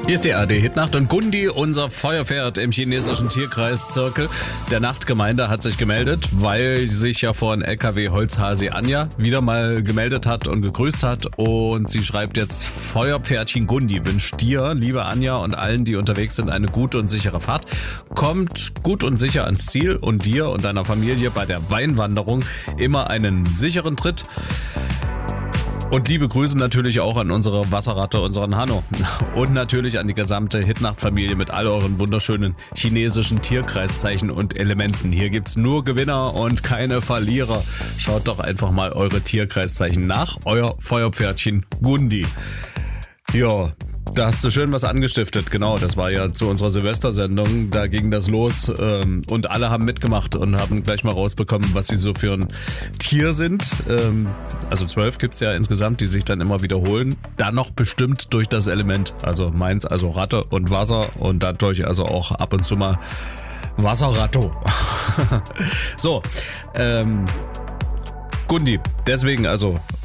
Hier ist die ARD-Hitnacht und Gundi, unser Feuerpferd im chinesischen Tierkreiszirkel der Nachtgemeinde, hat sich gemeldet, weil sich ja vorhin LKW Holzhasi Anja wieder mal gemeldet hat und gegrüßt hat. Und sie schreibt jetzt: Feuerpferdchen Gundi wünscht dir, liebe Anja, und allen, die unterwegs sind, eine gute und sichere Fahrt. Kommt gut und sicher ans Ziel und dir und deiner Familie bei der Weinwanderung immer einen sicheren Tritt. Und liebe Grüße natürlich auch an unsere Wasserratte, unseren Hanno. Und natürlich an die gesamte Hitnacht-Familie mit all euren wunderschönen chinesischen Tierkreiszeichen und Elementen. Hier gibt's nur Gewinner und keine Verlierer. Schaut doch einfach mal eure Tierkreiszeichen nach. Euer Feuerpferdchen Gundi. Ja, da hast du schön was angestiftet. Genau, das war ja zu unserer Silvestersendung. Da ging das los und alle haben mitgemacht und haben gleich mal rausbekommen, was sie so für ein Tier sind. Also 12 gibt's ja insgesamt, die sich dann immer wiederholen. Dann noch bestimmt durch das Element. Also meins, also Ratte und Wasser und dadurch also auch ab und zu mal Wasserratto. So, Gundi, deswegen also